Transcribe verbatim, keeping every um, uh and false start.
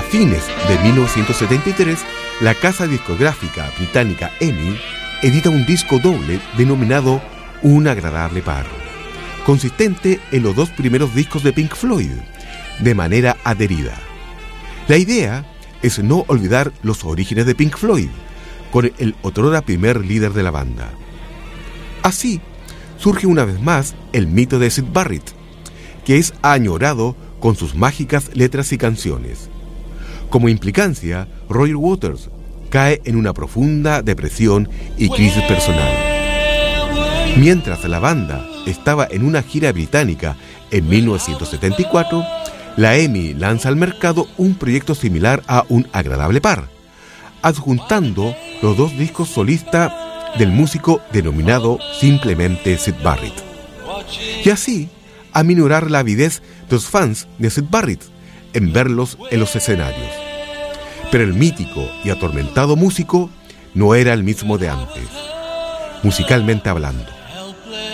fines de mil novecientos setenta y tres, la casa discográfica británica EMI edita un disco doble denominado Un agradable par, consistente en los dos primeros discos de Pink Floyd, de manera adherida. La idea es no olvidar los orígenes de Pink Floyd, con el otrora primer líder de la banda. Así, surge una vez más el mito de Syd Barrett, que es añorado con sus mágicas letras y canciones. Como implicancia, Roger Waters cae en una profunda depresión y crisis personal. Mientras la banda estaba en una gira británica en mil novecientos setenta y cuatro, la EMI lanza al mercado un proyecto similar a Un agradable par, adjuntando los dos discos solistas del músico denominado simplemente Syd Barrett, y así aminorar la avidez de los fans de Syd Barrett en verlos en los escenarios. Pero el mítico y atormentado músico no era el mismo de antes, musicalmente hablando.